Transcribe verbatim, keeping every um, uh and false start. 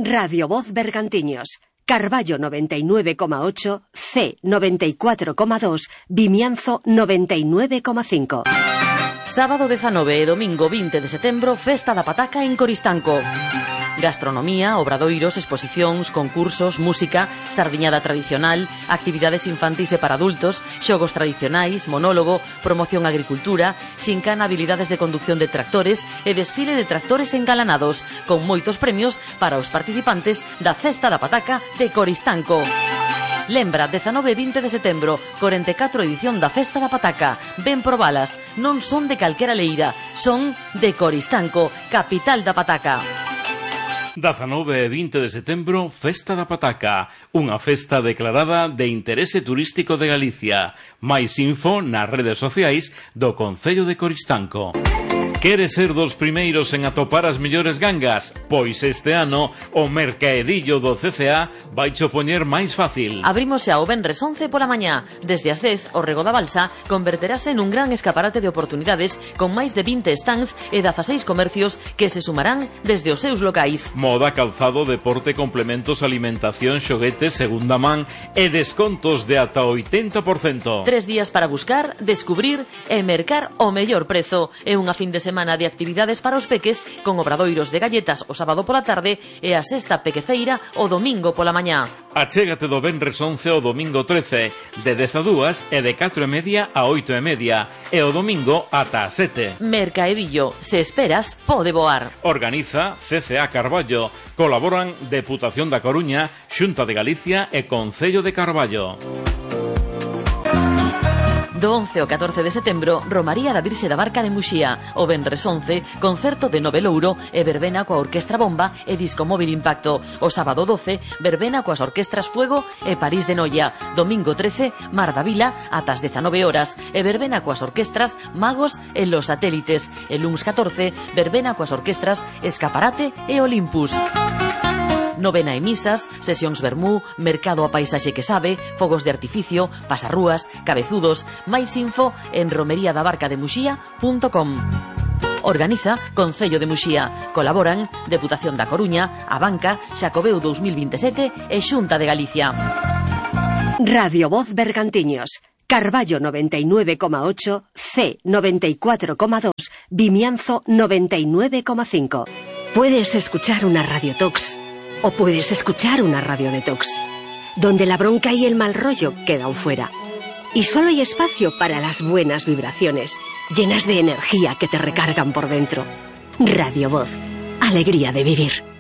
Radio Voz Bergantiños, Carballo noventa y nueve coma ocho, C noventa y cuatro coma dos, Vimianzo noventa y nueve coma cinco. Sábado dezanove e domingo vinte de setembro, Festa da Pataca en Coristanco. Gastronomía, obradoiros, exposicións, concursos, música, sardiñada tradicional, actividades infantis e para adultos, xogos tradicionais, monólogo, promoción a agricultura, xincana, habilidades de conducción de tractores e desfile de tractores engalanados, con moitos premios para os participantes da Festa da Pataca de Coristanco. Lembra, dezanove e vinte de setembro, corenta e catro edición da Festa da Pataca. Ven probalas, non son de calquera leira, son de Coristanco, capital da Pataca. dezanove e vinte de setembro, Festa da Pataca, unha festa declarada de interese turístico de Galicia. Mais info nas redes sociais do Concello de Coristanco. Queres ser dos primeiros en atopar as mellores gangas? Pois este ano o mercaedillo do C C A vai cho poñer máis fácil. Abrimos xa o venres once pola mañá. Desde as dez, o Rego da Balsa converterase nun gran escaparate de oportunidades con máis de vinte stands e dezaseis comercios que se sumarán desde os seus locais. Moda, calzado, deporte, complementos, alimentación, xoguetes, segunda man e descontos de ata oitenta por cento. Tres días para buscar, descubrir e mercar o mellor prezo. É unha fin de semana semana de actividades para os peques con obradoiros de galletas o sábado pola tarde e a sexta pequefeira o domingo pola mañá. Achégate do venres once ao domingo trece, de dez a dúas e de catro e media a oito e media, e o domingo ata a sete. Mercaedillo, se esperas, pode voar. Organiza C C A Carballo. Colaboran Deputación da Coruña, Xunta de Galicia e Concello de Carballo. Do once ao catorce de setembro, Romaría da Virxe da Barca de Muxía. O venres once, concerto de Nove Louro e verbena coa Orquestra Bomba e Disco Móvil Impacto. O sábado doce, verbena coas orquestras Fuego e París de Noia. Domingo trece, Mar da Vila ata as dezanove horas e verbena coas orquestras Magos e Los Satélites. E luns catorce, verbena coas orquestras Escaparate e Olympus. Novena e misas, sesións vermú, mercado a paisaxe que sabe, fogos de artificio, pasarrúas, cabezudos. Máis info en romería da barca de muxía punto com. Organiza Concello de Muxía. Colaboran Deputación da Coruña, a Banca, Xacobeo dos mil veintisiete e Xunta de Galicia. Radio Voz Bergantiños, Carballo noventa y nueve coma ocho, C noventa y cuatro coma dos, Vimianzo noventa y nueve coma cinco. Puedes escuchar una radiotox o puedes escuchar una radio detox, donde la bronca y el mal rollo quedan fuera. Y solo hay espacio para las buenas vibraciones, llenas de energía que te recargan por dentro. Radio Voz, alegría de vivir.